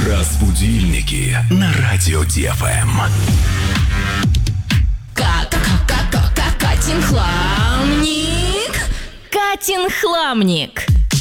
Разбудильники на радио ДФМ. Катин хламник. Катин хламник.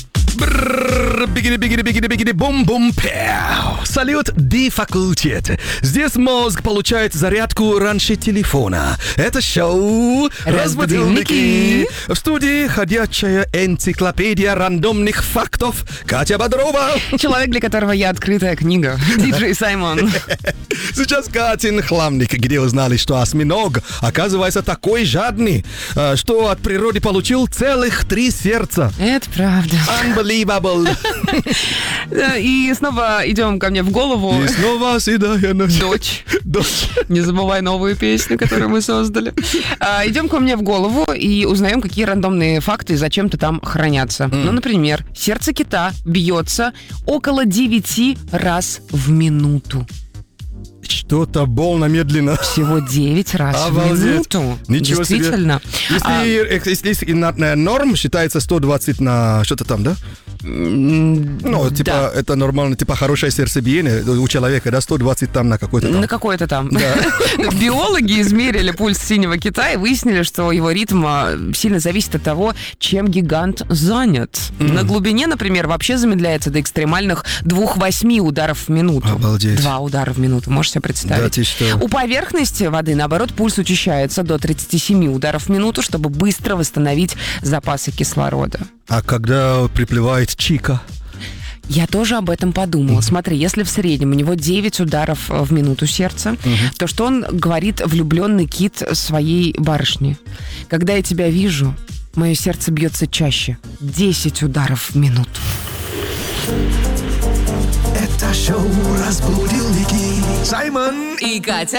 Бигиди, бум-бум, пяу. Салют, Ди-факультет. Здесь мозг получает зарядку раньше телефона. Это шоу «Разбудильники». В студии ходячая энциклопедия рандомных фактов Катя Бодрова. Человек, для которого я открытая книга. Диджей Саймон. Сейчас Катин хламник, где узнали, что осьминог оказывается такой жадный, что от природы получил целых 3 сердца. Это правда. Unbelievable. И снова идем ко мне в голову. И снова седая ночь. Дочь. Не забывай новую песню, которую мы создали. Идем ко мне в голову и узнаем, какие рандомные факты зачем-то там хранятся. Ну, например, сердце кита бьется около 9 раз в минуту. Что-то больно медленно. Всего 9 раз Обалдеть. в минуту. Ничего Действительно. себе. Если норм считается 120 на что-то там, да? Ну, типа, да. Это нормально, типа, хорошее сердцебиение у человека, да, 120 там на какой-то там. На какой-то там. Биологи измерили пульс синего кита и выяснили, что его ритм сильно зависит от того, чем гигант занят. На глубине, например, вообще замедляется до экстремальных 2-8 ударов в минуту. Обалдеть. 2 удара в минуту, можешь себе представить? Да, ты что? У поверхности воды, наоборот, пульс учащается до 37 ударов в минуту, чтобы быстро восстановить запасы кислорода. А когда приплывает Чика? Я тоже об этом подумала. Смотри, если в среднем у него 9 ударов в минуту сердца, то что он говорит влюбленный кит своей барышне? Когда я тебя вижу, мое сердце бьется чаще. 10 ударов в минуту. Это шоу «Разбудильники». Саймон И Катя.